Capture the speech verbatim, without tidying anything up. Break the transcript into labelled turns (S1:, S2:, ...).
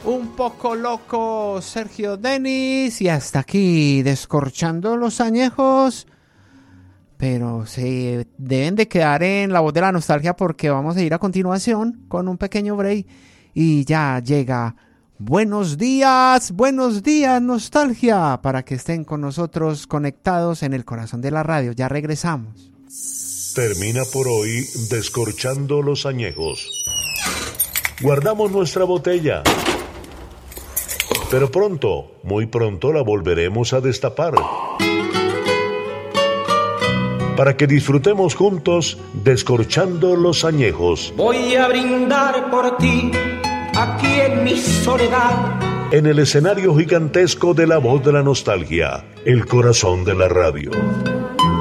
S1: un poco loco Sergio Denis, y hasta aquí descorchando los añejos. Pero se deben de quedar en la voz de la nostalgia, porque vamos a ir a continuación con un pequeño break y ya llega Buenos días, buenos días nostalgia, para que estén con nosotros conectados en el corazón de la radio. Ya regresamos.
S2: Termina por hoy descorchando los añejos. Guardamos nuestra botella, pero pronto, muy pronto la volveremos a destapar, para que disfrutemos juntos descorchando los añejos.
S3: Voy a brindar por ti, aquí en mi soledad,
S2: en el escenario gigantesco de la voz de la nostalgia, el corazón de la radio.